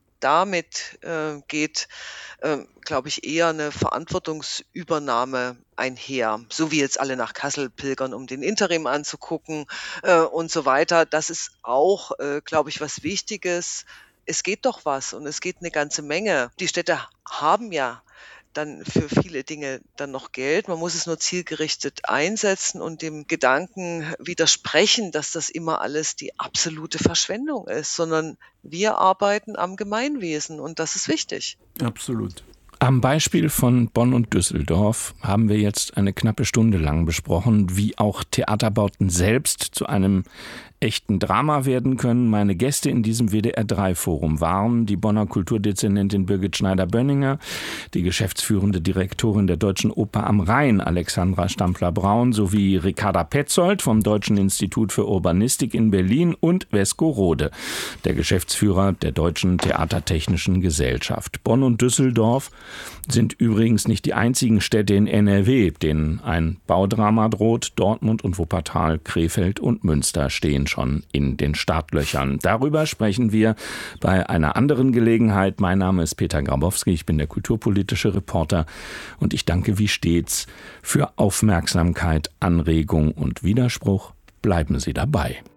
damit äh, geht, äh, glaube ich, eher eine Verantwortungsübernahme einher, so wie jetzt alle nach Kassel pilgern, um den Interim anzugucken äh, und so weiter. Das ist auch, äh, glaube ich, was Wichtiges, es geht doch was und es geht eine ganze Menge. Die Städte haben ja dann für viele Dinge dann noch Geld. Man muss es nur zielgerichtet einsetzen und dem Gedanken widersprechen, dass das immer alles die absolute Verschwendung ist, sondern wir arbeiten am Gemeinwesen und das ist wichtig. Absolut. Am Beispiel von Bonn und Düsseldorf haben wir jetzt eine knappe Stunde lang besprochen, wie auch Theaterbauten selbst zu einem echten Drama werden können. Meine Gäste in diesem W D R drei Forum waren die Bonner Kulturdezernentin Birgit Schneider-Bönninger, die geschäftsführende Direktorin der Deutschen Oper am Rhein, Alexandra Stampfler-Braun, sowie Ricarda Petzold vom Deutschen Institut für Urbanistik in Berlin und Vesco Rode, der Geschäftsführer der Deutschen Theatertechnischen Gesellschaft. Bonn und Düsseldorf sind übrigens nicht die einzigen Städte in N R W, denen ein Baudrama droht. Dortmund und Wuppertal, Krefeld und Münster stehen schon in den Startlöchern. Darüber sprechen wir bei einer anderen Gelegenheit. Mein Name ist Peter Grabowski, ich bin der kulturpolitische Reporter und ich danke wie stets für Aufmerksamkeit, Anregung und Widerspruch. Bleiben Sie dabei.